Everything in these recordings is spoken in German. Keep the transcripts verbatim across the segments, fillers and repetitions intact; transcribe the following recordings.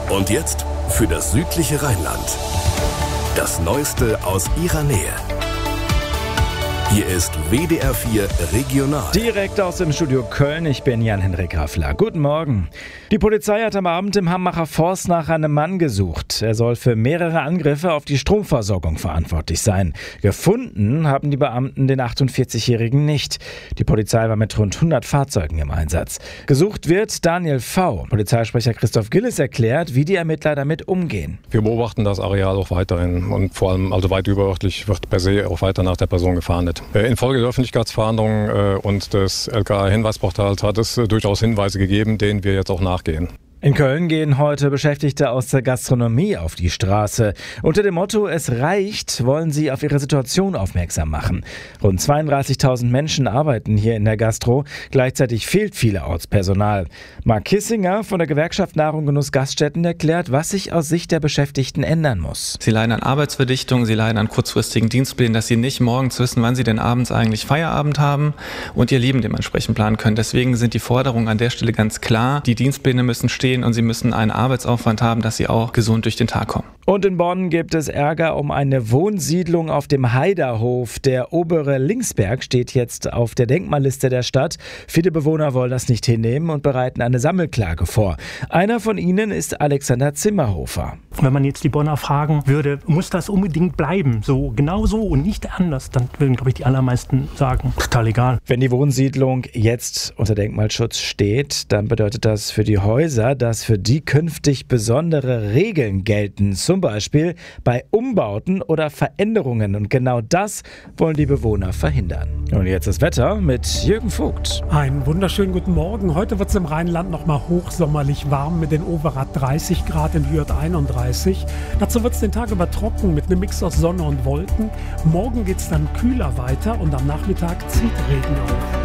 Und jetzt für das südliche Rheinland. Das Neueste aus ihrer Nähe. Hier ist W D R vier Regional. Direkt aus dem Studio Köln, ich bin Jan-Henrik Raffler. Guten Morgen. Die Polizei hat am Abend im Hambacher Forst nach einem Mann gesucht. Er soll für mehrere Angriffe auf die Stromversorgung verantwortlich sein. Gefunden haben die Beamten den achtundvierzigjährigen nicht. Die Polizei war mit rund hundert Fahrzeugen im Einsatz. Gesucht wird Daniel V. Polizeisprecher Christoph Gillis erklärt, wie die Ermittler damit umgehen. Wir beobachten das Areal auch weiterhin und vor allem also weit überörtlich wird per se auch weiter nach der Person gefahndet. Infolge der Öffentlichkeitsfahndung und des L K A-Hinweisportals hat es durchaus Hinweise gegeben, denen wir jetzt auch nachgehen. In Köln gehen heute Beschäftigte aus der Gastronomie auf die Straße. Unter dem Motto "Es reicht" wollen sie auf ihre Situation aufmerksam machen. Rund zweiunddreißigtausend Menschen arbeiten hier in der Gastro. Gleichzeitig fehlt vielerorts Personal. Marc Kissinger von der Gewerkschaft Nahrung Genuss Gaststätten erklärt, was sich aus Sicht der Beschäftigten ändern muss. Sie leiden an Arbeitsverdichtung, sie leiden an kurzfristigen Dienstplänen, dass sie nicht morgens wissen, wann sie denn abends eigentlich Feierabend haben und ihr Leben dementsprechend planen können. Deswegen sind die Forderungen an der Stelle ganz klar. Die Dienstpläne müssen stehen und sie müssen einen Arbeitsaufwand haben, dass sie auch gesund durch den Tag kommen. Und in Bonn gibt es Ärger um eine Wohnsiedlung auf dem Heiderhof. Der obere Linksberg steht jetzt auf der Denkmalliste der Stadt. Viele Bewohner wollen das nicht hinnehmen und bereiten eine Sammelklage vor. Einer von ihnen ist Alexander Zimmerhofer. Wenn man jetzt die Bonner fragen würde, muss das unbedingt bleiben, so genau so und nicht anders, dann würden, glaube ich, die allermeisten sagen, total egal. Wenn die Wohnsiedlung jetzt unter Denkmalschutz steht, dann bedeutet das für die Häuser, dass für die künftig besondere Regeln gelten, zum Beispiel bei Umbauten oder Veränderungen. Und genau das wollen die Bewohner verhindern. Und jetzt das Wetter mit Jürgen Vogt. Einen wunderschönen guten Morgen. Heute wird es im Rheinland noch mal hochsommerlich warm mit den Overath dreißig Grad, in Hürth einunddreißig. Dazu wird es den Tag über trocken mit einem Mix aus Sonne und Wolken. Morgen geht es dann kühler weiter und am Nachmittag zieht Regen auf.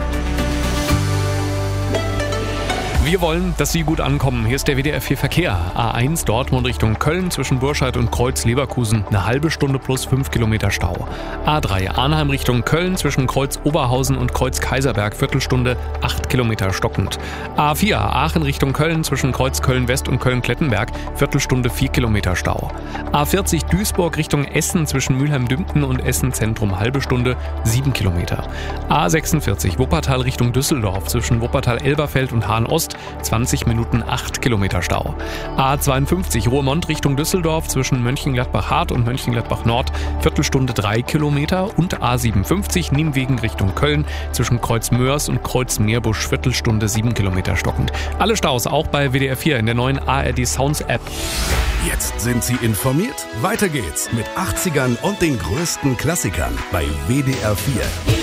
Wir wollen, dass Sie gut ankommen. Hier ist der W D R vier Verkehr. A eins Dortmund Richtung Köln zwischen Burscheid und Kreuz Leverkusen. Eine halbe Stunde plus fünf Kilometer Stau. A drei Arnheim Richtung Köln zwischen Kreuz Oberhausen und Kreuz Kaiserberg. Viertelstunde, acht Kilometer stockend. A vier Aachen Richtung Köln zwischen Kreuz Köln West und Köln Klettenberg. Viertelstunde, vier Kilometer Stau. A vierzig Duisburg Richtung Essen zwischen Mülheim-Dümpten und Essen Zentrum. Halbe Stunde, sieben Kilometer. A sechsundvierzig Wuppertal Richtung Düsseldorf zwischen Wuppertal-Elberfeld und Hahn-Ost. zwanzig Minuten, acht Kilometer Stau. A zweiundfünfzig Ruhrmond Richtung Düsseldorf zwischen Mönchengladbach-Hart und Mönchengladbach-Nord. Viertelstunde, drei Kilometer. Und A siebenundfünfzig Nienwegen Richtung Köln zwischen Kreuz Mörs und Kreuz Meerbusch. Viertelstunde, sieben Kilometer stockend. Alle Staus auch bei W D R vier in der neuen A R D Sounds App. Jetzt sind Sie informiert. Weiter geht's mit achtzigern und den größten Klassikern bei W D R vier.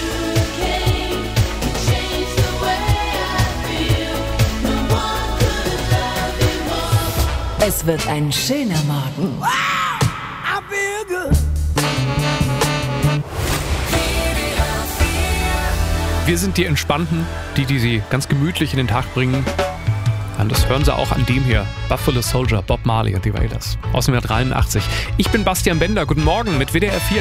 Es wird ein schöner Morgen. Wow, I feel good. Wir sind die Entspannten, die, die Sie ganz gemütlich in den Tag bringen. Und das hören Sie auch an dem hier. Buffalo Soldier, Bob Marley und die Wailers. Aus dem Jahr dreiundachtzig. Ich bin Bastian Bender. Guten Morgen mit W D R vier.